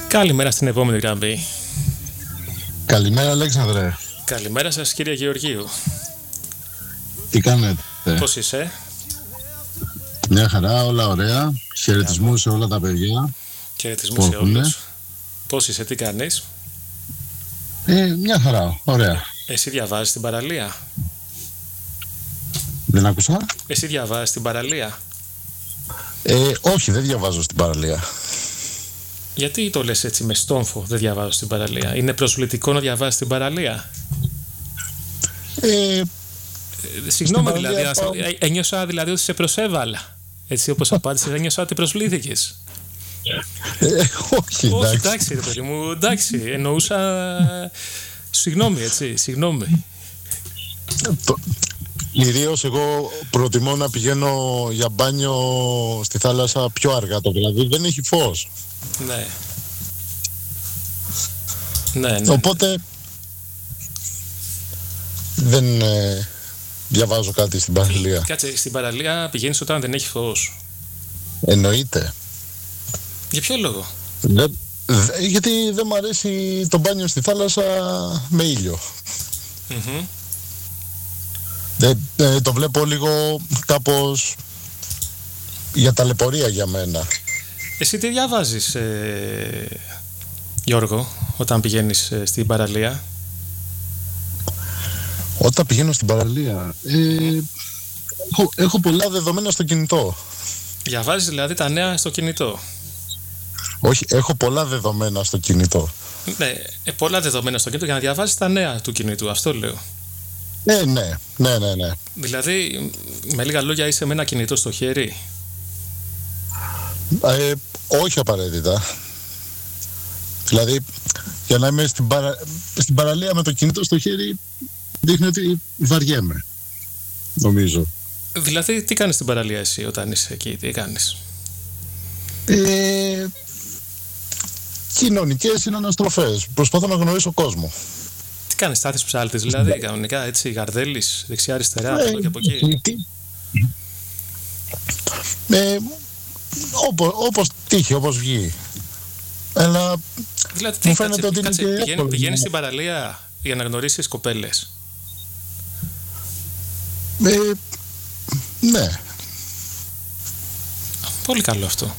Καλημέρα στην επόμενη γραμμή. Καλημέρα, Αλέξανδρε. Καλημέρα σας, κύριε Γεωργίου. Τι κάνετε? Πώς είσαι? Μια χαρά, όλα ωραία. Χαιρετισμούς σε όλα τα παιδιά. Χαιρετισμούς σε όλους. Πώς είσαι, τι κάνεις? Μια χαρά, ωραία. Εσύ διαβάζεις την παραλία? Δεν άκουσα. Εσύ διαβάζεις την παραλία? Όχι, δεν διαβάζω στην παραλία. Γιατί το λες έτσι με στόμφο, δεν διαβάζω στην παραλία? Είναι προσβλητικό να διαβάζεις την παραλία? Συγγνώμη, δηλαδή, ένιωσα δηλαδή ότι σε προσέβαλα. Έτσι όπως απάντησες, ένιωσα ότι προσβλήθηκες. Όχι, εντάξει. Εντάξει, ρε παιδί μου, εντάξει. Εννοούσα. Συγγνώμη, έτσι, συγγνώμη. Κυρίως εγώ προτιμώ να πηγαίνω για μπάνιο στη θάλασσα πιο αργά το βράδυ. Δεν έχει φως. Ναι. Ναι. Οπότε δεν διαβάζω κάτι στην παραλία. Κάτσε, στην παραλία πηγαίνεις όταν δεν έχει φως? Εννοείται. Για ποιο λόγο? Γιατί δεν μου αρέσει το μπάνιο στη θάλασσα με ήλιο. Mm-hmm. Το βλέπω λίγο κάπως για ταλαιπωρία για μένα. Εσύ τι διαβάζεις, Γιώργο, όταν πηγαίνεις στην παραλία? Όταν πηγαίνω στην παραλία έχω πολλά δεδομένα στο κινητό. Διαβάζεις δηλαδή τα νέα στο κινητό? Όχι, έχω πολλά δεδομένα στο κινητό. Ναι, πολλά δεδομένα στο κινητό για να διαβάζεις τα νέα του κινητού, αυτό λέω. Ναι. Δηλαδή, με λίγα λόγια, είσαι με ένα κινητό στο χέρι? Όχι απαραίτητα. Δηλαδή, για να είμαι στην παραλία με το κινητό στο χέρι, δείχνει ότι βαριέμαι, νομίζω. Δηλαδή, τι κάνεις στην παραλία εσύ όταν είσαι εκεί, τι κάνεις? Κοινωνικές συναναστροφές. Προσπαθώ να γνωρίσω κόσμο. Τι κάνεις, στάθεις ψάλτης δηλαδή, κανονικά, έτσι, γαρδέλης, δεξιά-αριστερά, από εδώ και από εκεί? Όπως τύχει, όπως βγει. Αλλά δηλαδή, μου φαίνεται ότι πηγαίνεις στην παραλία για να γνωρίσεις κοπέλες? Ναι. Πολύ καλό αυτό.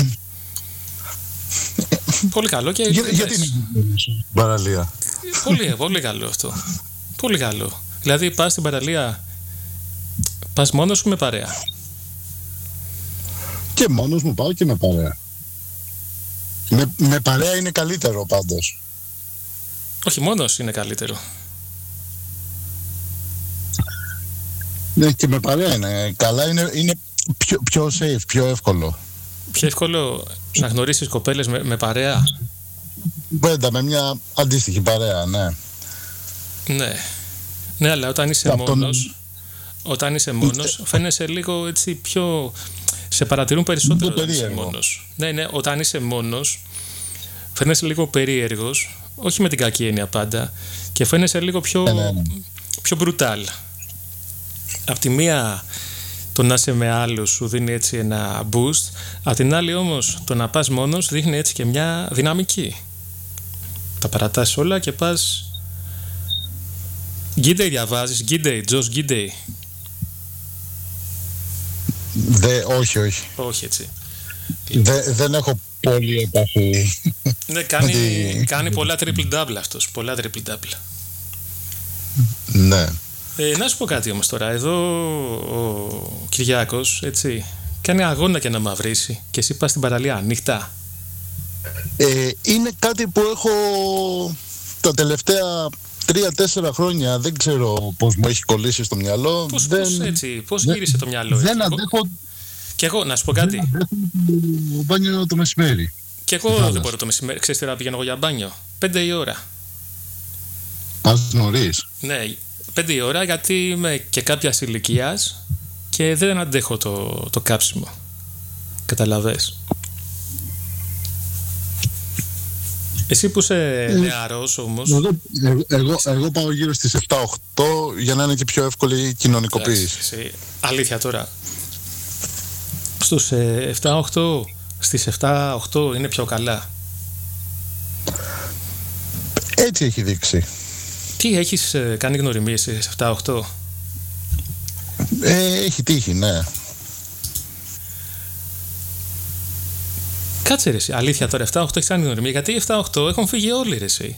Πολύ καλό και... Γιατί είναι παραλία? Πολύ καλό αυτό. Πολύ καλό. Δηλαδή πας στην παραλία, πας μόνος σου με παρέα? Και μόνος μου πάω και με παρέα. Με παρέα είναι καλύτερο πάντως. Όχι, μόνος είναι καλύτερο. Ναι, και με παρέα είναι καλά, είναι πιο safe, πιο εύκολο. Πιο εύκολο να γνωρίσεις κοπέλες με παρέα? Πέντα, με μια αντίστοιχη παρέα, ναι. Ναι, αλλά όταν είσαι μόνος, φαίνεσαι λίγο έτσι πιο... Σε παρατηρούν περισσότερο όταν είσαι μόνος. Ναι, όταν είσαι μόνος, φαίνεσαι λίγο περίεργος, όχι με την κακή έννοια πάντα, και φαίνεσαι λίγο πιο brutal. Απ' τη μία το να είσαι με άλλους σου δίνει έτσι ένα boost, απ' την άλλη όμως το να πας μόνος δείχνει έτσι και μια δυναμική. Τα παρατάς όλα και πας... Γκίντεϊ διαβάζεις, Τζος Γκίντεϊ? Όχι. Όχι, έτσι. Δεν έχω πολύ επαφή. Ναι, κάνει πολλά triple-double αυτός. Πολλά triple-double. Ναι. Να σου πω κάτι όμως τώρα. Εδώ ο Κυριάκος, έτσι, κάνει αγώνα και να μαυρίσει και εσύ πας στην παραλία ανοιχτά. Είναι κάτι που έχω τα τελευταία 3-4 χρόνια. Δεν ξέρω πώς μου έχει κολλήσει στο μυαλό. Πώς γύρισε το μυαλό? Δεν αντέχω. Και εγώ, να σου πω κάτι. Δεν αντέχω μπάνιο το μεσημέρι. Και εγώ δεν μπορώ το μεσημέρι. Ξέρεις τι ώρα πηγαίνω εγώ για μπάνιο? 5 η ώρα. Πας νωρίς? Ναι, 5 η ώρα, γιατί είμαι και κάποιας ηλικίας και δεν αντέχω το κάψιμο. Καταλαβες? Εσύ που είσαι νεαρός όμως... Εγώ πάω γύρω στις 7-8 για να είναι και πιο εύκολη η κοινωνικοποίηση. Αλήθεια τώρα. Στους 7-8, στις 7-8 είναι πιο καλά. Έτσι έχει δείξει. Τι έχεις κάνει γνωριμίες σε 7-8? Έχει τύχει, ναι. Κάτσε ρε εσύ, αλήθεια τώρα, 7-8 έχεις κάνει γνωριμία? Γιατί 7-8 έχουν φύγει όλοι ρε εσύ.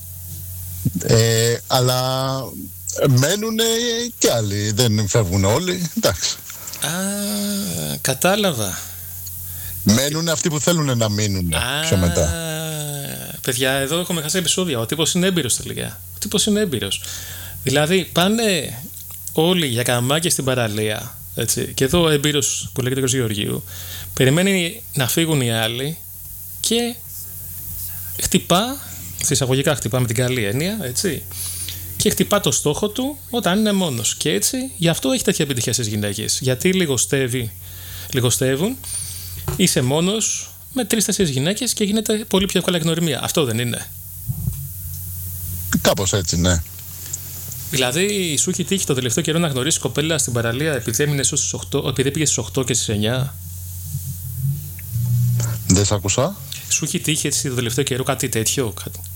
Αλλά μένουν κι άλλοι, δεν φεύγουν όλοι, εντάξει. Κατάλαβα. Μένουν αυτοί που θέλουν να μείνουν πιο μετά. Παιδιά, εδώ έχουμε χάσει επεισόδια. Ο τύπος είναι έμπειρος τελικά. Ο τύπος είναι έμπειρος. Δηλαδή πάνε όλοι για καμάκια στην παραλία. Έτσι. Και εδώ ο έμπειρος που λέγεται κ. Γεωργίου περιμένει να φύγουν οι άλλοι και χτυπά, σε εισαγωγικά χτυπά με την καλή έννοια, έτσι, και χτυπά το στόχο του όταν είναι μόνος. Και έτσι γι' αυτό έχει τέτοια επιτυχία στις γυναίκες. Γιατί λιγοστεύουν, είσαι μόνος με 3-4 γυναίκες και γίνεται πολύ πιο εύκολα γνωριμία. Αυτό δεν είναι? Κάπως έτσι, ναι. Δηλαδή, σου έχει τύχει το τελευταίο καιρό να γνωρίσεις κοπέλα στην παραλία επειδή πήγες στις 8 και στις 9? Δεν σ' άκουσα. Σου έχει τύχει έτσι το τελευταίο καιρό κάτι τέτοιο?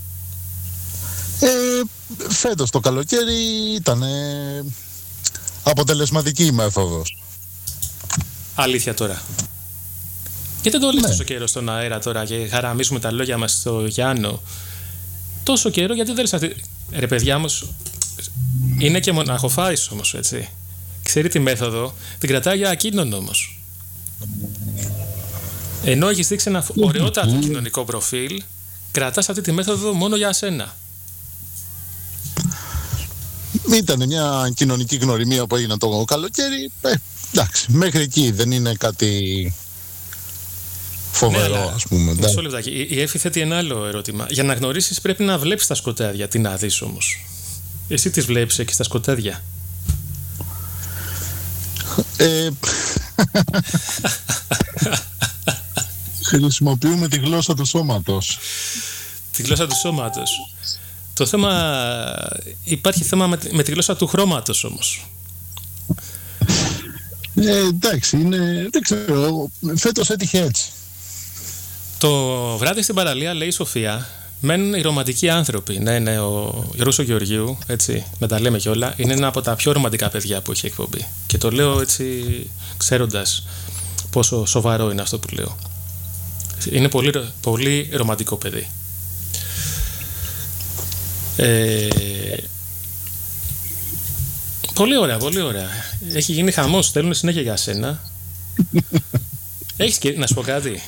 Φέτος το καλοκαίρι ήταν αποτελεσματική η μέθοδος. Αλήθεια τώρα? Γιατί δεν το λες τόσο καιρό στον αέρα τώρα και χαραμίζουμε τα λόγια μας στο Γιάννο? Τόσο καιρό, γιατί δεν λες αυτή? Ρε παιδιά όμως, είναι και μοναχοφάης όμως, έτσι. Ξέρει τη μέθοδο, την κρατάει για εκείνον όμως. Ενώ έχεις δείξει ένα ωραιότατο κοινωνικό προφίλ, κρατάς αυτή τη μέθοδο μόνο για σένα. Ήταν μια κοινωνική γνωριμία που έγινε το καλοκαίρι. Εντάξει, μέχρι εκεί δεν είναι κάτι φοβερό, ας πούμε. Μισό λεπτάκι. Η Εύη θέτει ένα άλλο ερώτημα. Για να γνωρίσεις πρέπει να βλέπεις τα σκοτάδια. Τι να δεις όμως? Εσύ τις βλέπεις εκεί στα σκοτάδια? Χρησιμοποιούμε τη γλώσσα του σώματος. Τη γλώσσα του σώματος. Το θέμα... Υπάρχει θέμα με τη γλώσσα του χρώματος όμως. Εντάξει, δεν ξέρω. Φέτος έτυχε έτσι. Το βράδυ στην παραλία, λέει η Σοφία, μένουν οι ρομαντικοί άνθρωποι. Ναι, ο Γιώργος Γεωργίου, έτσι, με τα λέμε κιόλα, είναι ένα από τα πιο ρομαντικά παιδιά που έχει εκπομπή. Και το λέω έτσι, ξέροντας πόσο σοβαρό είναι αυτό που λέω. Είναι πολύ, πολύ ρομαντικό παιδί. Πολύ ωραία, πολύ ωραία. Έχει γίνει χαμός, θέλουν συνέχεια για σένα. Έχεις και να σου πω κάτι.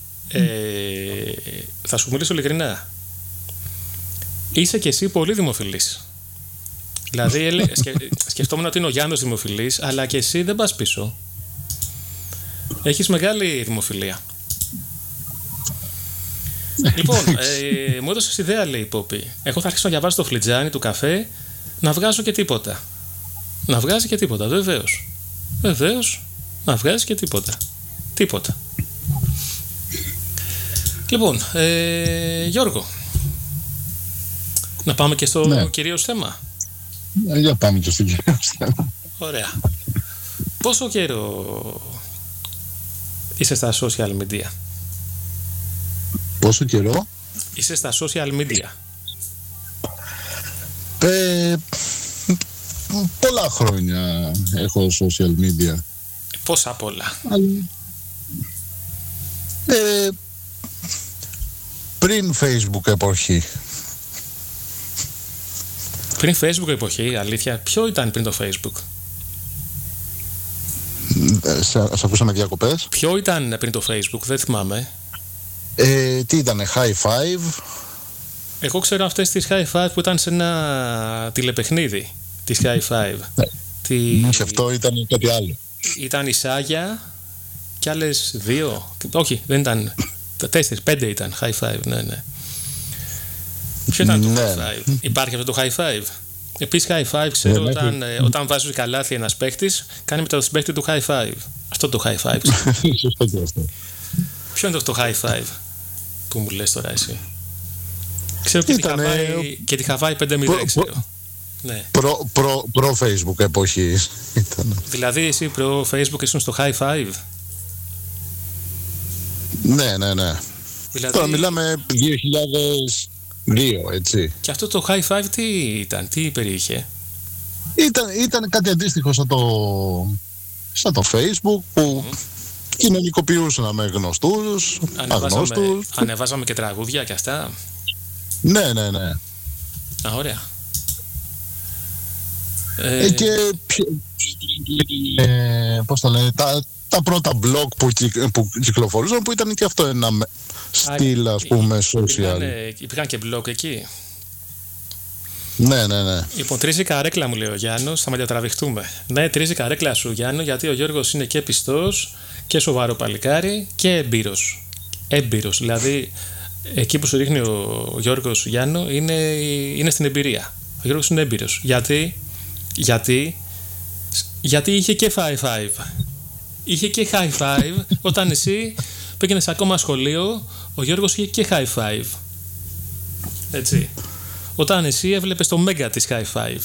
Θα σου μιλήσω ειλικρινά. Είσαι και εσύ πολύ δημοφιλής. Δηλαδή σκεφτόμουν ότι είναι ο Γιάννος δημοφιλής, αλλά και εσύ δεν πας πίσω. Έχεις μεγάλη δημοφιλία. Λοιπόν, μου έδωσες ιδέα, λέει η Πόπη. Εγώ θα αρχίσω να διαβάζω το φλιτζάνι του καφέ, να βγάζω και τίποτα. Να βγάζει και τίποτα, βεβαίως. Βεβαίως, να βγάζει και τίποτα. Τίποτα. Λοιπόν, Γιώργο, να πάμε και στο κυρίως θέμα. Για πάμε και στο κυρίως θέμα. Ωραία. Πόσο καιρό είσαι στα social media? Πόσο καιρό είσαι στα social media? Πολλά χρόνια έχω social media. Πόσα πολλά? Πριν Facebook εποχή. Πριν Facebook εποχή, αλήθεια? Ποιο ήταν πριν το Facebook? Σ' ακούσαμε διακοπές. Ποιο ήταν πριν το Facebook? Δεν θυμάμαι. Τι ήτανε, High Five? Εγώ ξέρω αυτές τις High Five που ήταν σε ένα τηλεπαιχνίδι της High Five. Και αυτό ήταν κάτι άλλο. Ήταν η Σάγια και άλλες 2. Όχι, δεν ήταν 4-5 ήταν High Five, ναι. Ποιο ήταν το High Five? Υπάρχει αυτό το High Five? Επίσης High Five ξέρω όταν βάζεις καλάθι ένας παίχτης, κάνει μετά το συμπαίχτη του High Five. Αυτό το High Five. Σωστό και αυτό. Ποιο είναι το High Five που μου λες τώρα εσύ? Ξέρω και τη Hawaii 5-0 ξέρω. Ναι. Προ Facebook εποχή ήταν. Δηλαδή εσύ προ Facebook ήσουν στο High Five? Ναι. Δηλαδή... Τώρα μιλάμε 2, έτσι. Και αυτό το high five τι ήταν, τι περιείχε? Ήταν κάτι αντίστοιχο σαν το Facebook που κοινωνικοποιούσαν με γνωστούς, αγνώστους. Ανεβάζαμε και τραγούδια και αυτά. Ναι. Α, ωραία. Και πώς το λένε, τα πρώτα blog που κυκλοφορούσαν, που ήταν και αυτό ένα στυλ, ας πούμε, social. Υπήρχαν και blog εκεί. Ναι. Λοιπόν, τρίζει καρέκλα μου, λέει ο Γιάννος, θα με διατραβηχτούμε. Ναι, τρίζει καρέκλα σου, Γιάννο, γιατί ο Γιώργος είναι και πιστός και σοβαρό παλικάρι και έμπειρος. Δηλαδή, εκεί που σου ρίχνει ο Γιώργος, Γιάννο, είναι στην εμπειρία. Ο Γιώργος είναι έμπειρος. Γιατί είχε και high five. Είχε και high five όταν εσύ πήγαινες ακόμα σχολείο, ο Γιώργος είχε και high five. Έτσι. Όταν εσύ έβλεπες το μέγα της high five.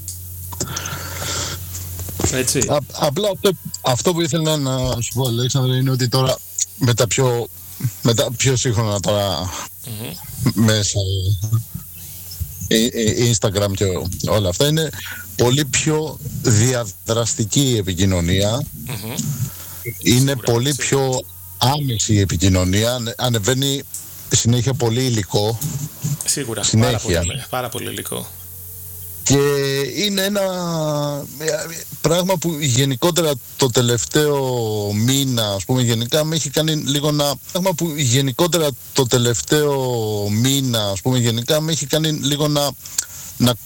Έτσι. Απλά αυτό που ήθελα να σου πω, Αλέξανδρε, είναι ότι τώρα με τα πιο σύγχρονα τώρα μέσα Instagram και όλα αυτά, είναι πολύ πιο διαδραστική η επικοινωνία. Είναι σίγουρα, πολύ πιο άμεση η επικοινωνία. Ανεβαίνει συνέχεια πολύ υλικό. Σίγουρα, πάρα πολύ υλικό. Και είναι ένα πράγμα που γενικότερα το τελευταίο μήνα, ας πούμε, γενικά με έχει κάνει λίγο να